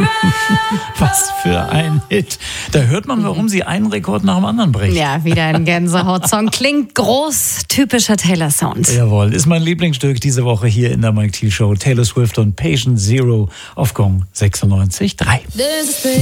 Was für ein Hit. Da hört man, warum sie einen Rekord nach dem anderen bricht. Ja, wieder ein Gänsehaut-Song. Klingt groß, typischer Taylor-Sound. Jawohl, ist mein Lieblingsstück diese Woche hier in der Mike T. Show. Taylor Swift und Patient Zero auf Gong 96.3.